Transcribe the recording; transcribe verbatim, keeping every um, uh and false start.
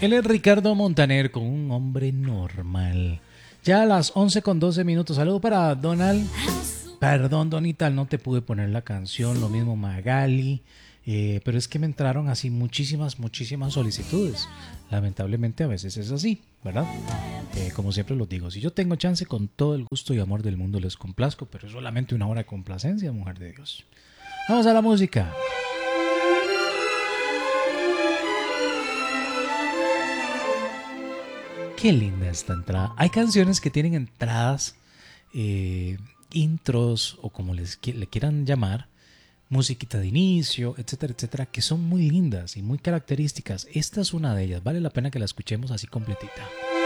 Él es Ricardo Montaner con un hombre normal. Ya a las once con doce minutos. Saludo para Donald. Perdón, Donita, no te pude poner la canción. Lo mismo Magali. Eh, pero es que me entraron así muchísimas, muchísimas solicitudes. Lamentablemente a veces es así, ¿verdad? Eh, como siempre los digo, si yo tengo chance, con todo el gusto y amor del mundo les complazco, pero es solamente una hora de complacencia, mujer de Dios. Vamos a la música. Qué linda esta entrada. Hay canciones que tienen entradas, eh, intros o como les le quieran llamar, musiquita de inicio, etcétera, etcétera, que son muy lindas y muy características. Esta es una de ellas. Vale la pena que la escuchemos así completita.